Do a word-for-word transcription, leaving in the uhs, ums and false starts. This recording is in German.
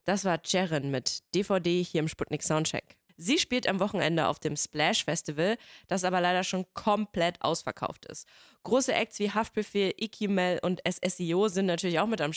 Das war Jeren mit D V D hier im Sputnik Soundcheck. Sie spielt am Wochenende auf dem Splash Festival, das aber leider schon komplett ausverkauft ist. Große Acts wie Haftbefehl, Ikimel und S S I O sind natürlich auch mit am